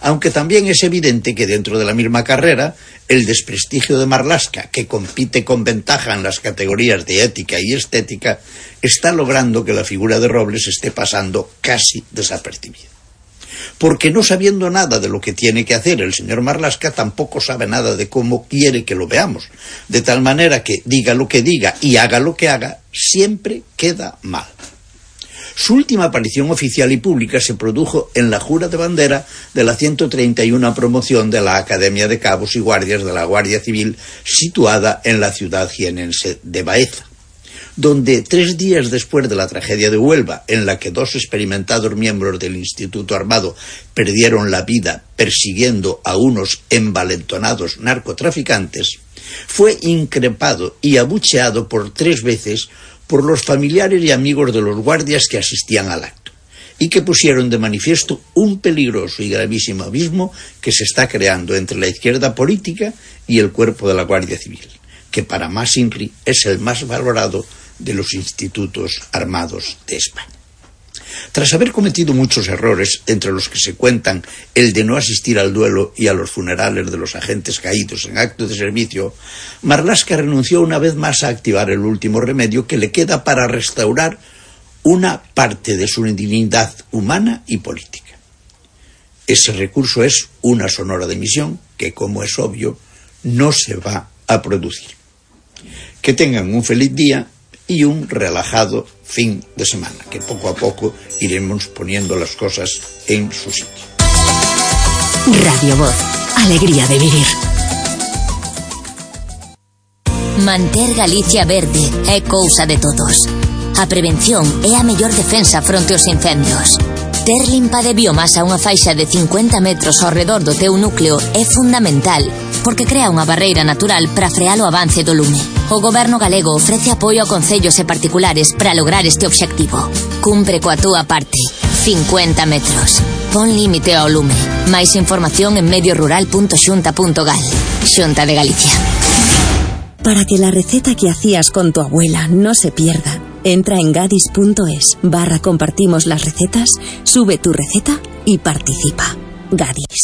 Aunque también es evidente que dentro de la misma carrera, el desprestigio de Marlaska, que compite con ventaja en las categorías de ética y estética, está logrando que la figura de Robles esté pasando casi desapercibida. Porque no sabiendo nada de lo que tiene que hacer el señor Marlaska, tampoco sabe nada de cómo quiere que lo veamos, de tal manera que diga lo que diga y haga lo que haga, siempre queda mal. Su última aparición oficial y pública se produjo en la jura de bandera de la 131 promoción de la Academia de Cabos y Guardias de la Guardia Civil, situada en la ciudad jienense de Baeza, donde 3 días después de la tragedia de Huelva, en la que 2 experimentados miembros del Instituto Armado perdieron la vida persiguiendo a unos envalentonados narcotraficantes, fue increpado y abucheado por 3 veces por los familiares y amigos de los guardias que asistían al acto, y que pusieron de manifiesto un peligroso y gravísimo abismo que se está creando entre la izquierda política y el cuerpo de la Guardia Civil, que para más INRI es el más valorado de los institutos armados de España. Tras haber cometido muchos errores, entre los que se cuentan el de no asistir al duelo y a los funerales de los agentes caídos en acto de servicio, Marlaska renunció una vez más a activar el último remedio que le queda para restaurar una parte de su dignidad humana y política. Ese recurso es una sonora dimisión que, como es obvio, no se va a producir. Que tengan un feliz día y un relajado fin de semana, que poco a poco iremos poniendo las cosas en su sitio. Radio Voz, alegría de vivir. Manter Galicia verde é cousa de todos. A prevención é a mellor defensa fronte aos incendios. Ter limpa de biomasa unha faixa de 50 metros ao redor do teu núcleo é fundamental, porque crea unha barreira natural para frear o avance do lume. O Goberno galego ofrece apoio a concellos e particulares para lograr este obxectivo. Cumpre coa túa parte. 50 metros. Pon límite ao lume. Máis información en mediorural.xunta.gal. Xunta de Galicia. Para que la receta que hacías con tu abuela no se pierda, entra en gadis.es/compartimos las recetas, sube tu receta y participa. Gadis.